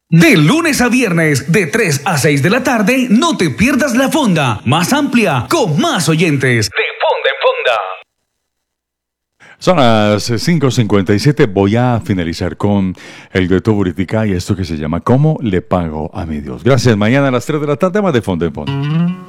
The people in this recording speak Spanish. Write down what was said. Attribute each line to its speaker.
Speaker 1: De lunes a viernes, de 3 a 6 de la tarde, no te pierdas la fonda más amplia, con más oyentes. De fonda en fonda.
Speaker 2: Son las 5:57. Voy a finalizar con el dueto Buritica y esto que se llama ¿Cómo le pago a mi Dios? Gracias. Mañana a las 3 de la tarde más de Fondo en Fondo.